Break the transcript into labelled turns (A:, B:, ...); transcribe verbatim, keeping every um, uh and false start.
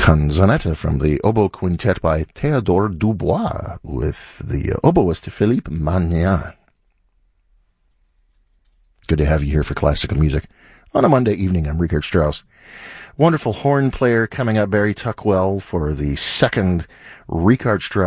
A: Canzonetta from the Oboe Quintet by Théodore Dubois with the oboist Philippe Magnan. Good to have you here for classical music on a Monday evening. I'm Richard Strauss. Wonderful horn player coming up, Barry Tuckwell, for the second Richard Strauss